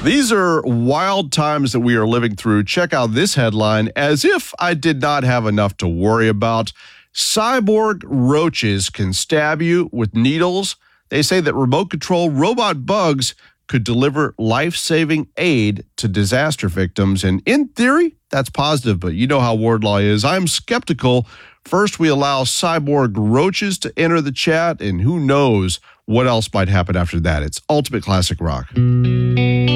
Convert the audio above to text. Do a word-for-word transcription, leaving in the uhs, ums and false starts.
These are wild times that we are living through. Check out this headline. As if I did not have enough to worry about, cyborg roaches can stab you with needles. They say that remote control robot bugs could deliver life-saving aid to disaster victims. And in theory, that's positive, but you know how Wardlaw is. I'm skeptical. First, we allow cyborg roaches to enter the chat, and who knows what else might happen after that. It's Ultimate Classic Rock.